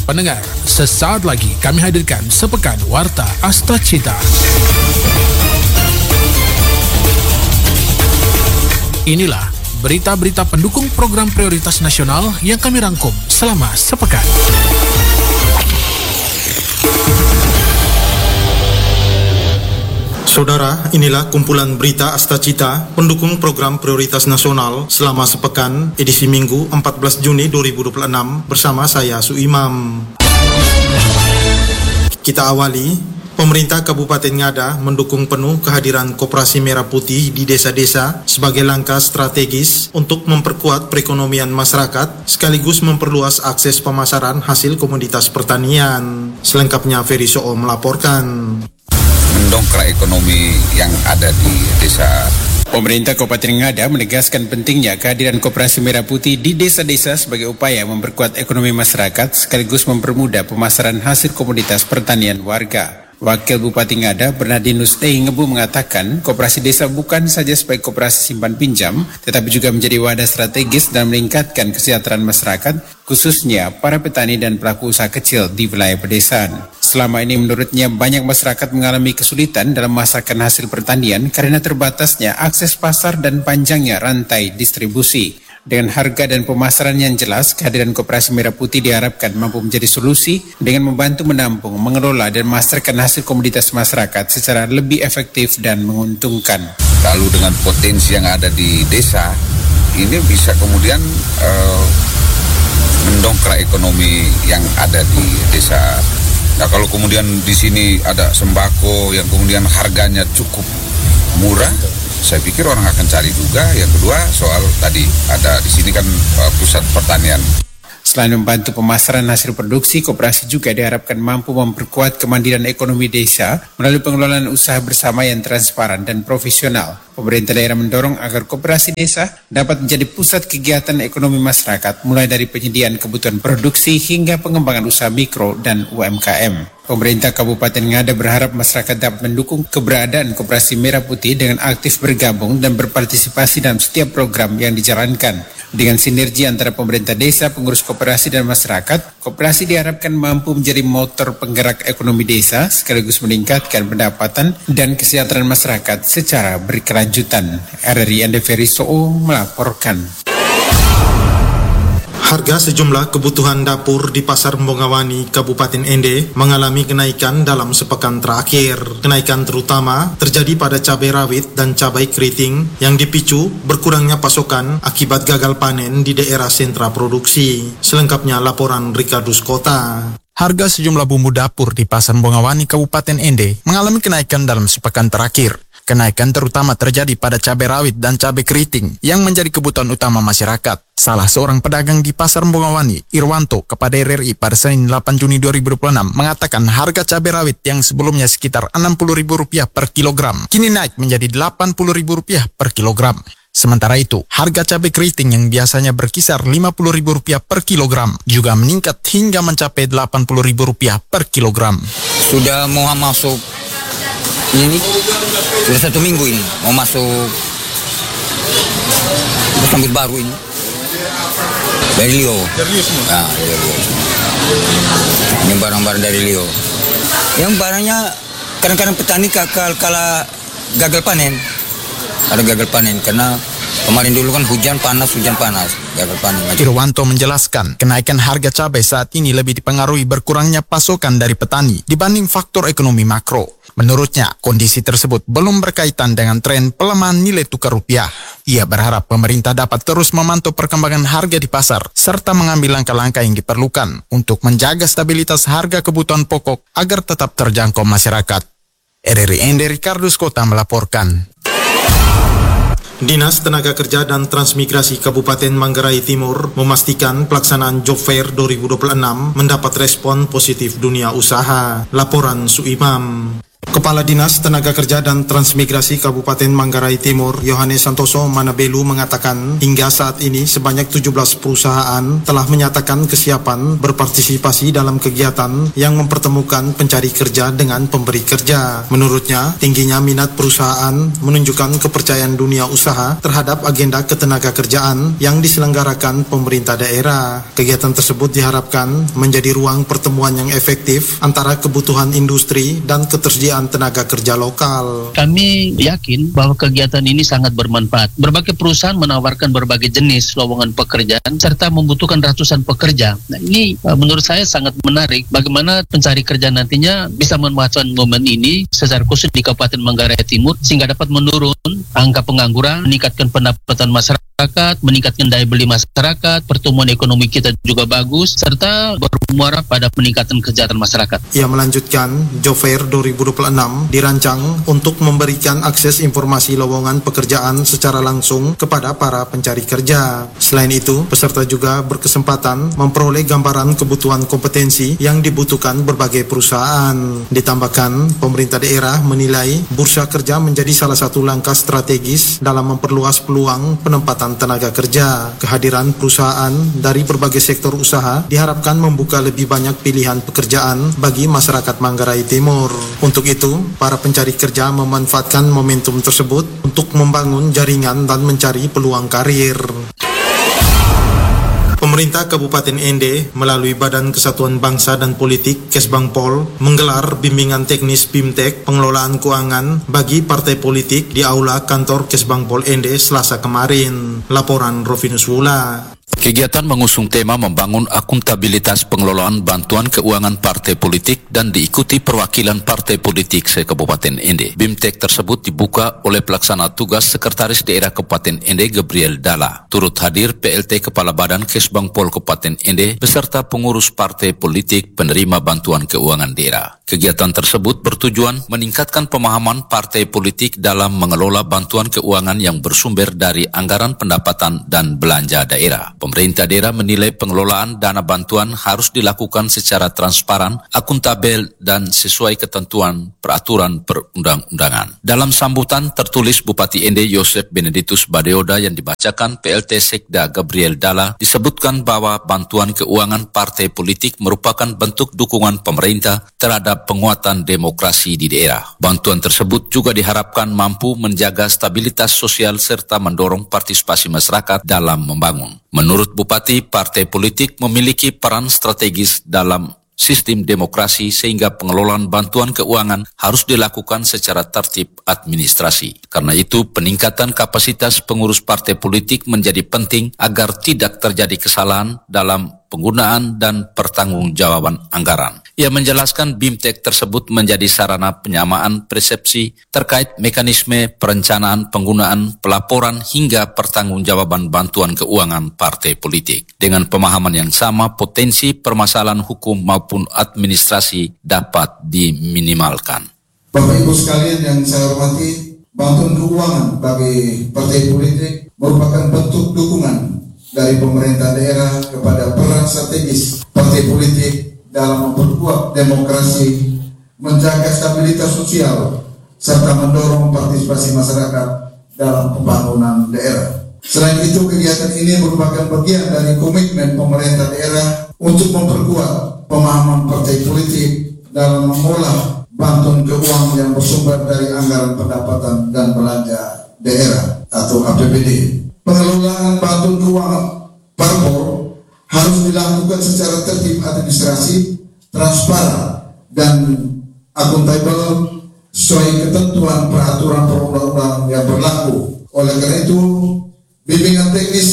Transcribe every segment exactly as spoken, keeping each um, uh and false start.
pendengar, sesaat lagi kami hadirkan Sepekan Warta Astacita. Inilah berita-berita pendukung program prioritas nasional yang kami rangkum selama sepekan. Saudara, inilah kumpulan berita Astacita pendukung program prioritas nasional selama sepekan edisi Minggu empat belas Juni dua ribu dua puluh enam bersama saya Suimam. Kita awali. Pemerintah Kabupaten Ngada mendukung penuh kehadiran Koperasi Merah Putih di desa-desa sebagai langkah strategis untuk memperkuat perekonomian masyarakat sekaligus memperluas akses pemasaran hasil komoditas pertanian. Selengkapnya Ferry So'o melaporkan. Mendongkrak ekonomi yang ada di desa. Pemerintah Kabupaten Ngada menegaskan pentingnya kehadiran Koperasi Merah Putih di desa-desa sebagai upaya memperkuat ekonomi masyarakat sekaligus mempermudah pemasaran hasil komoditas pertanian warga. Wakil Bupati Ngada, Bernardinus Tei Ngebu mengatakan, koperasi desa bukan saja sebagai koperasi simpan pinjam, tetapi juga menjadi wadah strategis dan meningkatkan kesejahteraan masyarakat, khususnya para petani dan pelaku usaha kecil di wilayah pedesaan. Selama ini menurutnya banyak masyarakat mengalami kesulitan dalam memasarkan hasil pertanian karena terbatasnya akses pasar dan panjangnya rantai distribusi. Dengan harga dan pemasaran yang jelas, kehadiran Koperasi Merah Putih diharapkan mampu menjadi solusi dengan membantu menampung, mengelola dan memasarkan hasil komoditas masyarakat secara lebih efektif dan menguntungkan. Lalu dengan potensi yang ada di desa, ini bisa kemudian uh, mendongkrak ekonomi yang ada di desa. Nah, kalau kemudian di sini ada sembako yang kemudian harganya cukup murah, saya pikir orang akan cari juga. Yang kedua, soal tadi ada di sini kan uh, pusat pertanian. Selain membantu pemasaran hasil produksi, koperasi juga diharapkan mampu memperkuat kemandirian ekonomi desa melalui pengelolaan usaha bersama yang transparan dan profesional. Pemerintah daerah mendorong agar koperasi desa dapat menjadi pusat kegiatan ekonomi masyarakat, mulai dari penyediaan kebutuhan produksi hingga pengembangan usaha mikro dan U M K M. Pemerintah Kabupaten Ngada berharap masyarakat dapat mendukung keberadaan Koperasi Merah Putih dengan aktif bergabung dan berpartisipasi dalam setiap program yang dijalankan. Dengan sinergi antara pemerintah desa, pengurus koperasi dan masyarakat, koperasi diharapkan mampu menjadi motor penggerak ekonomi desa sekaligus meningkatkan pendapatan dan kesejahteraan masyarakat secara berkelanjutan. R R I Ende Ferry So'o melaporkan. Harga sejumlah kebutuhan dapur di Pasar Mbongawani, Kabupaten Ende mengalami kenaikan dalam sepekan terakhir. Kenaikan terutama terjadi pada cabai rawit dan cabai keriting yang dipicu berkurangnya pasokan akibat gagal panen di daerah sentra produksi. Selengkapnya laporan Rikardus Kota. Harga sejumlah bumbu dapur di Pasar Mbongawani, Kabupaten Ende mengalami kenaikan dalam sepekan terakhir. Kenaikan terutama terjadi pada cabai rawit dan cabai keriting yang menjadi kebutuhan utama masyarakat. Salah seorang pedagang di Pasar Mbongawani, Irwanto, kepada R R I pada Senin delapan Juni dua ribu dua puluh enam mengatakan harga cabai rawit yang sebelumnya sekitar enam puluh ribu rupiah per kilogram kini naik menjadi delapan puluh ribu rupiah per kilogram. Sementara itu, harga cabai keriting yang biasanya berkisar lima puluh ribu rupiah per kilogram juga meningkat hingga mencapai delapan puluh ribu rupiah per kilogram. Sudah mau masuk ini sudah satu minggu ini mau masuk sambut baru ini dari Lio. Dari Lio semua? Ya, dari Lio. Ini barang-barang dari Lio. Yang barangnya kadang-kadang petani kakal kala gagal panen. Ada gagal panen karena kemarin dulu kan hujan panas, hujan panas, gagal panen. Irwanto menjelaskan, kenaikan harga cabai saat ini lebih dipengaruhi berkurangnya pasokan dari petani dibanding faktor ekonomi makro. Menurutnya, kondisi tersebut belum berkaitan dengan tren pelemahan nilai tukar rupiah. Ia berharap pemerintah dapat terus memantau perkembangan harga di pasar, serta mengambil langkah-langkah yang diperlukan untuk menjaga stabilitas harga kebutuhan pokok agar tetap terjangkau masyarakat. R R I Ende Rikardus Kota melaporkan. Dinas Tenaga Kerja dan Transmigrasi Kabupaten Manggarai Timur memastikan pelaksanaan Job Fair dua ribu dua puluh enam mendapat respon positif dunia usaha. Laporan Suimam. Kepala Dinas Tenaga Kerja dan Transmigrasi Kabupaten Manggarai Timur, Yohanes Santoso Manabelu mengatakan hingga saat ini sebanyak tujuh belas perusahaan telah menyatakan kesiapan berpartisipasi dalam kegiatan yang mempertemukan pencari kerja dengan pemberi kerja. Menurutnya, tingginya minat perusahaan menunjukkan kepercayaan dunia usaha terhadap agenda ketenaga kerjaan yang diselenggarakan pemerintah daerah. Kegiatan tersebut diharapkan menjadi ruang pertemuan yang efektif antara kebutuhan industri dan ketersediaan tenaga kerja lokal. Kami yakin bahwa kegiatan ini sangat bermanfaat. Berbagai perusahaan menawarkan berbagai jenis lowongan pekerjaan serta membutuhkan ratusan pekerja. Nah, ini menurut saya sangat menarik bagaimana pencari kerja nantinya bisa memanfaatkan momen ini secara khusus di Kabupaten Manggarai Timur sehingga dapat menurun angka pengangguran, meningkatkan pendapatan masyarakat, meningkatkan daya beli masyarakat, pertumbuhan ekonomi kita juga bagus serta bermuara pada peningkatan kesejahteraan masyarakat. Ia melanjutkan, Job Fair dua ribu dua puluh enam dirancang untuk memberikan akses informasi lowongan pekerjaan secara langsung kepada para pencari kerja. Selain itu, peserta juga berkesempatan memperoleh gambaran kebutuhan kompetensi yang dibutuhkan berbagai perusahaan. Ditambahkan, pemerintah daerah menilai bursa kerja menjadi salah satu langkah strategis dalam memperluas peluang penempatan tenaga kerja. Kehadiran perusahaan dari berbagai sektor usaha diharapkan membuka lebih banyak pilihan pekerjaan bagi masyarakat Manggarai Timur. Untuk itu, para pencari kerja memanfaatkan momentum tersebut untuk membangun jaringan dan mencari peluang karir. Pemerintah Kabupaten Ende melalui Badan Kesatuan Bangsa dan Politik Kesbangpol menggelar bimbingan teknis BIMTEK pengelolaan keuangan bagi partai politik di aula kantor Kesbangpol Ende Selasa kemarin. Laporan Rovinus Wula. Kegiatan mengusung tema membangun akuntabilitas pengelolaan bantuan keuangan partai politik dan diikuti perwakilan partai politik se-Kabupaten Ende. BIMTEK tersebut dibuka oleh pelaksana tugas Sekretaris Daerah Kabupaten Ende Gabriel Dalla. Turut hadir P L T Kepala Badan Kesbangpol Kabupaten Ende beserta pengurus partai politik penerima bantuan keuangan daerah. Kegiatan tersebut bertujuan meningkatkan pemahaman partai politik dalam mengelola bantuan keuangan yang bersumber dari anggaran pendapatan dan belanja daerah. Pemerintah daerah menilai pengelolaan dana bantuan harus dilakukan secara transparan, akuntabel, dan sesuai ketentuan peraturan perundang-undangan. Dalam sambutan tertulis Bupati Ende Yosef Benedictus Badeoda yang dibacakan P L T Sekda Gabriel Dalla, disebutkan bahwa bantuan keuangan partai politik merupakan bentuk dukungan pemerintah terhadap penguatan demokrasi di daerah. Bantuan tersebut juga diharapkan mampu menjaga stabilitas sosial serta mendorong partisipasi masyarakat dalam membangun. Menurut Bupati, partai politik memiliki peran strategis dalam sistem demokrasi sehingga pengelolaan bantuan keuangan harus dilakukan secara tertib administrasi. Karena itu, peningkatan kapasitas pengurus partai politik menjadi penting agar tidak terjadi kesalahan dalam penggunaan dan pertanggungjawaban anggaran. Ia menjelaskan BIMTEK tersebut menjadi sarana penyamaan persepsi terkait mekanisme perencanaan, penggunaan, pelaporan hingga pertanggungjawaban bantuan keuangan partai politik. Dengan pemahaman yang sama, potensi permasalahan hukum maupun administrasi dapat diminimalkan. Bapak Ibu sekalian yang saya hormati, bantuan keuangan bagi partai politik merupakan bentuk dukungan dari pemerintah daerah kepada peran strategis partai politik dalam memperkuat demokrasi, menjaga stabilitas sosial, serta mendorong partisipasi masyarakat dalam pembangunan daerah. Selain itu, kegiatan ini merupakan bagian dari komitmen pemerintah daerah untuk memperkuat pemahaman partai politik dalam mengolah bantuan keuangan yang bersumber dari anggaran pendapatan dan belanja daerah atau A P B D. Pengelolaan bantuan keuangan parpol harus dilakukan secara tertib administrasi, transparan, dan akuntabel sesuai ketentuan peraturan perundang-undangan yang berlaku. Oleh karena itu, bimbingan teknis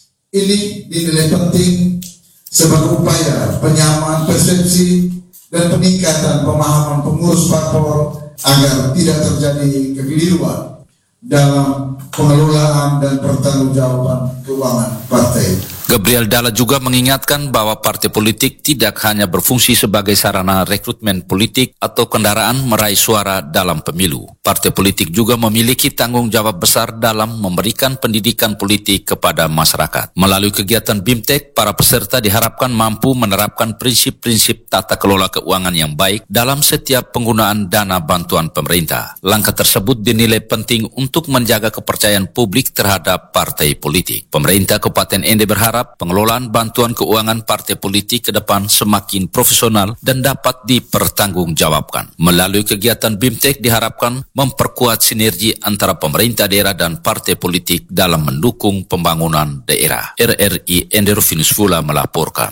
ini dinilai penting sebagai upaya penyamaan persepsi dan peningkatan pemahaman pengurus parpol agar tidak terjadi kekeliruan dalam pengelolaan dan pertanggungjawaban keuangan partai Gabriel Dalla juga mengingatkan bahwa partai politik tidak hanya berfungsi sebagai sarana rekrutmen politik atau kendaraan meraih suara dalam pemilu. Partai politik juga memiliki tanggung jawab besar dalam memberikan pendidikan politik kepada masyarakat. Melalui kegiatan BIMTEK, para peserta diharapkan mampu menerapkan prinsip-prinsip tata kelola keuangan yang baik dalam setiap penggunaan dana bantuan pemerintah. Langkah tersebut dinilai penting untuk menjaga kepercayaan publik terhadap partai politik. Pemerintah Kabupaten Ende berharap pengelolaan bantuan keuangan partai politik ke depan semakin profesional dan dapat dipertanggungjawabkan. Melalui kegiatan BIMTEK diharapkan memperkuat sinergi antara pemerintah daerah dan partai politik dalam mendukung pembangunan daerah. R R I Ende Rufinus Fula melaporkan.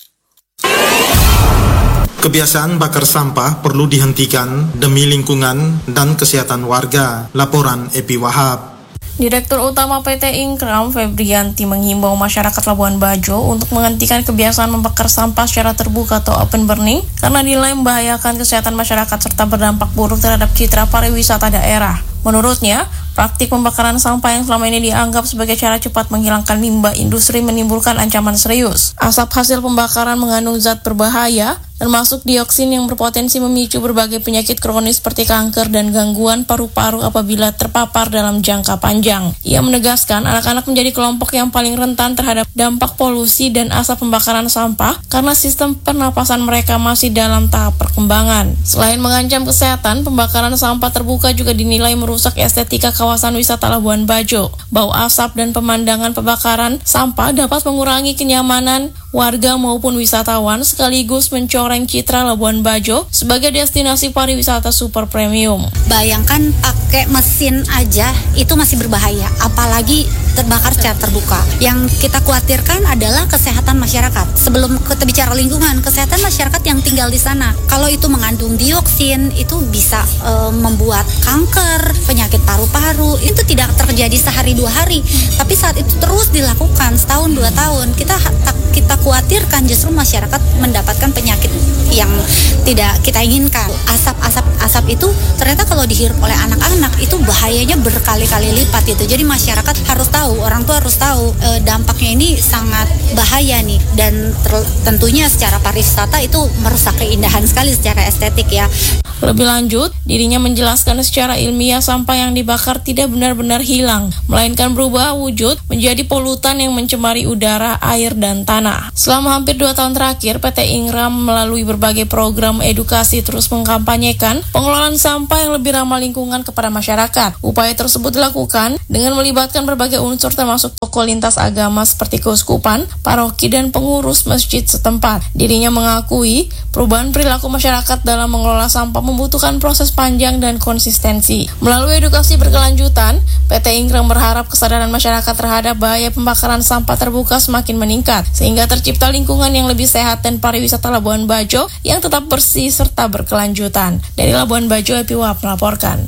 Kebiasaan bakar sampah perlu dihentikan demi lingkungan dan kesehatan warga. Laporan Epi Wahab. Direktur Utama P T Inkram Febrianti menghimbau masyarakat Labuan Bajo untuk menghentikan kebiasaan membakar sampah secara terbuka atau open burning karena dinilai membahayakan kesehatan masyarakat serta berdampak buruk terhadap citra pariwisata daerah. Menurutnya, praktik pembakaran sampah yang selama ini dianggap sebagai cara cepat menghilangkan limbah industri menimbulkan ancaman serius. Asap hasil pembakaran mengandung zat berbahaya, termasuk dioksin yang berpotensi memicu berbagai penyakit kronis seperti kanker dan gangguan paru-paru apabila terpapar dalam jangka panjang. Ia menegaskan anak-anak menjadi kelompok yang paling rentan terhadap dampak polusi dan asap pembakaran sampah karena sistem pernapasan mereka masih dalam tahap perkembangan. Selain mengancam kesehatan, pembakaran sampah terbuka juga dinilai merusak estetika kawasan wisata Labuan Bajo. Bau asap dan pemandangan pembakaran sampah dapat mengurangi kenyamanan warga maupun wisatawan sekaligus mencoreng citra Labuan Bajo sebagai destinasi pariwisata super premium. Bayangkan pakai mesin aja itu masih berbahaya, apalagi terbakar secara terbuka. Yang kita khawatirkan adalah kesehatan masyarakat. Sebelum kita bicara lingkungan, kesehatan masyarakat yang tinggal di sana. Kalau itu mengandung dioksin, itu bisa e, membuat kanker, penyakit paru-paru. Itu tidak terjadi sehari dua hari, tapi saat itu terus dilakukan setahun dua tahun, kita kita khawatirkan justru masyarakat mendapatkan penyakit yang tidak kita inginkan. Asap-asap asap itu ternyata kalau dihirup oleh anak-anak itu bahayanya berkali-kali lipat gitu. Jadi masyarakat harus tahu, orang tua harus tahu e, dampaknya ini sangat bahaya nih, dan ter- tentunya secara pariwisata itu merusak keindahan sekali secara estetik ya. Lebih lanjut, dirinya menjelaskan secara ilmiah sampah yang dibakar tidak benar-benar hilang, melainkan berubah wujud menjadi polutan yang mencemari udara, air, dan tanah. Selama hampir dua tahun terakhir, P T Inkram melalui berbagai program edukasi terus mengkampanyekan pengelolaan sampah yang lebih ramah lingkungan kepada masyarakat. Upaya tersebut dilakukan dengan melibatkan berbagai unsur termasuk tokoh lintas agama seperti keuskupan, paroki, dan pengurus masjid setempat. Dirinya mengakui perubahan perilaku masyarakat dalam mengelola sampah membutuhkan proses panjang dan konsistensi. Melalui edukasi berkelanjutan, P T Inkram berharap kesadaran masyarakat terhadap bahaya pembakaran sampah terbuka semakin meningkat, sehingga tercipta lingkungan yang lebih sehat dan pariwisata Labuan Bajo yang tetap bersih serta berkelanjutan. Dari Labuan Bajo, Epi Wahab melaporkan.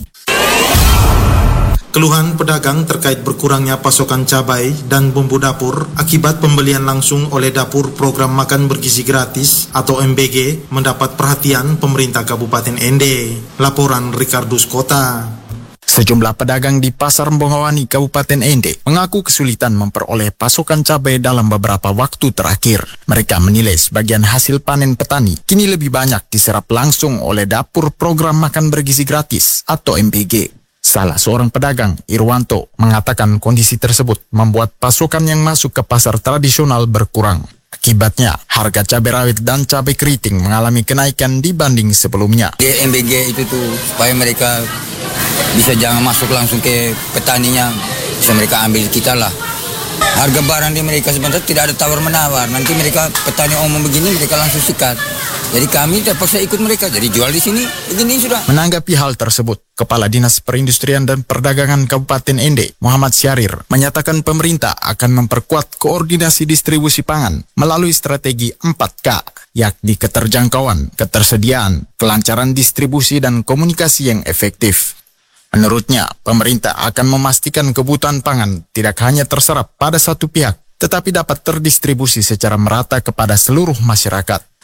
Keluhan pedagang terkait berkurangnya pasokan cabai dan bumbu dapur akibat pembelian langsung oleh dapur program makan bergizi gratis atau M B G mendapat perhatian pemerintah Kabupaten Ende. Laporan Ricardus Kota. Sejumlah pedagang di Pasar Mbongawani, Kabupaten Ende, mengaku kesulitan memperoleh pasokan cabai dalam beberapa waktu terakhir. Mereka menilai sebagian hasil panen petani kini lebih banyak diserap langsung oleh dapur program makan bergizi gratis atau M B G. Salah seorang pedagang, Irwanto, mengatakan kondisi tersebut membuat pasokan yang masuk ke pasar tradisional berkurang. Akibatnya, harga cabai rawit dan cabai keriting mengalami kenaikan dibanding sebelumnya. M B G itu tuh supaya mereka bisa jangan masuk langsung ke petaninya, bisa mereka ambil kita lah. Harga barang di mereka sebenarnya tidak ada tawar-menawar. Nanti mereka petani umum begini mereka langsung sikat. Jadi kami terpaksa ikut mereka. Jadi jual di sini begini sudah. Menanggapi hal tersebut, Kepala Dinas Perindustrian dan Perdagangan Kabupaten Ende, Muhammad Syahrir, menyatakan pemerintah akan memperkuat koordinasi distribusi pangan melalui strategi empat K, yakni keterjangkauan, ketersediaan, kelancaran distribusi, dan komunikasi yang efektif. Menurutnya, pemerintah akan memastikan kebutuhan pangan tidak hanya terserap pada satu pihak, tetapi dapat terdistribusi secara merata kepada seluruh masyarakat.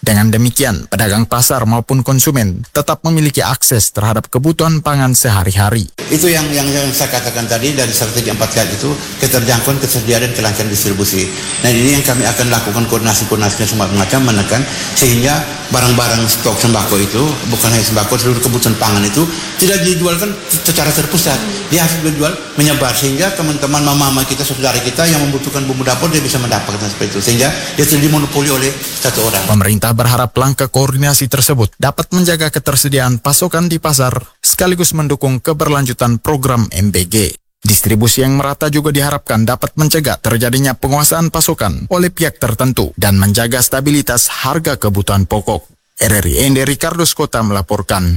Dengan demikian, pedagang pasar maupun konsumen tetap memiliki akses terhadap kebutuhan pangan sehari-hari. Itu yang, yang yang saya katakan tadi dari strategi empat K itu, keterjangkauan, ketersediaan, dan kelancaran distribusi. Nah ini yang kami akan lakukan koordinasi-koordinasinya semua macam menekan sehingga barang-barang stok sembako itu, bukan hanya sembako, seluruh kebutuhan pangan itu tidak dijualkan secara terpusat. Dia harus dijual menyebar sehingga teman-teman mama-mama kita, saudara kita yang membutuhkan bumbu dapur dia bisa mendapatkan seperti itu, sehingga dia tidak dimonopoli oleh satu orang. Pemerintah berharap langkah koordinasi tersebut dapat menjaga ketersediaan pasokan di pasar sekaligus mendukung keberlanjutan program M B G. Distribusi yang merata juga diharapkan dapat mencegah terjadinya penguasaan pasokan oleh pihak tertentu dan menjaga stabilitas harga kebutuhan pokok. R R I Ende Ricardo Skota melaporkan.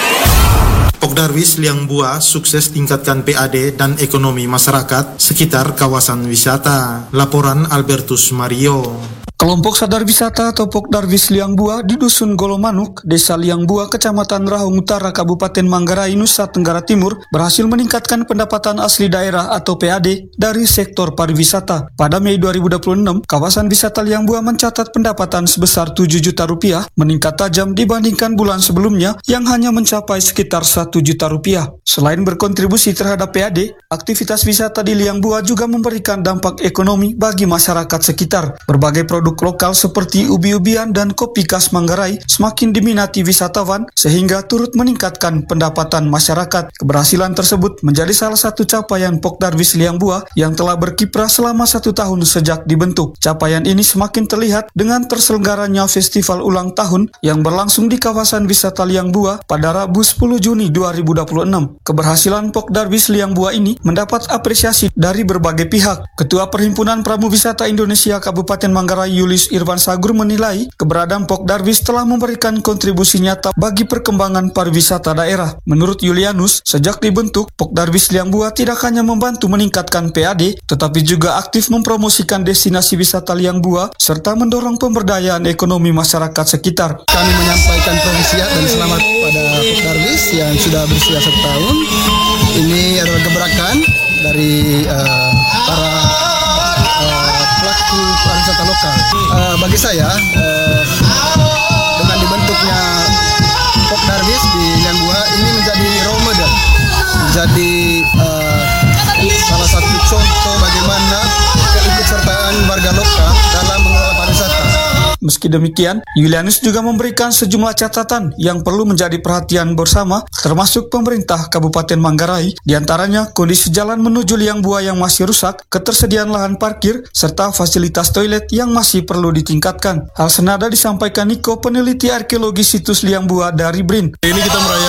Pokdarwis Liang Bua sukses tingkatkan P A D dan ekonomi masyarakat sekitar kawasan wisata. Laporan Albertus Mario. Kelompok Sadar Wisata atau Pokdarwis Liang Bua di Dusun Golomanuk, Desa Liang Bua, Kecamatan Rahung Utara, Kabupaten Manggarai, Nusa Tenggara Timur, berhasil meningkatkan pendapatan asli daerah atau P A D dari sektor pariwisata. Pada Mei dua ribu dua puluh enam, kawasan wisata Liang Bua mencatat pendapatan sebesar tujuh juta rupiah, meningkat tajam dibandingkan bulan sebelumnya yang hanya mencapai sekitar satu juta rupiah. Selain berkontribusi terhadap P A D, aktivitas wisata di Liang Bua juga memberikan dampak ekonomi bagi masyarakat sekitar. Berbagai produk lokal seperti ubi-ubian dan kopi khas Manggarai semakin diminati wisatawan sehingga turut meningkatkan pendapatan masyarakat. Keberhasilan tersebut menjadi salah satu capaian Pokdarwis Liang Bua yang telah berkiprah selama satu tahun sejak dibentuk. Capaian ini semakin terlihat dengan terselenggaranya festival ulang tahun yang berlangsung di kawasan wisata Liang Bua pada Rabu sepuluh Juni dua ribu dua puluh enam. Keberhasilan Pokdarwis Liang Bua ini mendapat apresiasi dari berbagai pihak. Ketua Perhimpunan Pramuwisata Indonesia Kabupaten Manggarai Yulis Irwan Sagur menilai keberadaan Pokdarwis telah memberikan kontribusi nyata bagi perkembangan pariwisata daerah. Menurut Yulianus, sejak dibentuk, Pokdarwis Liang Bua tidak hanya membantu meningkatkan P A D, tetapi juga aktif mempromosikan destinasi wisata Liang Bua serta mendorong pemberdayaan ekonomi masyarakat sekitar. Kami menyampaikan provisiat dan selamat pada Pokdarwis yang sudah berusia satu tahun. Ini adalah gebrakan dari uh, para uh, pelaku pariwisata lokal. Uh, bagi saya, uh, dengan dibentuknya Pokdarwis di Liang Bua ini menjadi role model, menjadi uh, salah satu contoh bagaimana keikutsertaan warga lokal dalam mengelola pariwisata. Meski demikian, Yulianus juga memberikan sejumlah catatan yang perlu menjadi perhatian bersama, termasuk pemerintah Kabupaten Manggarai, diantaranya kondisi jalan menuju Liang Bua yang masih rusak, ketersediaan lahan parkir, serta fasilitas toilet yang masih perlu ditingkatkan. Hal senada disampaikan Niko, peneliti arkeologi situs Liang Bua dari B R I N. Ini kita merayakan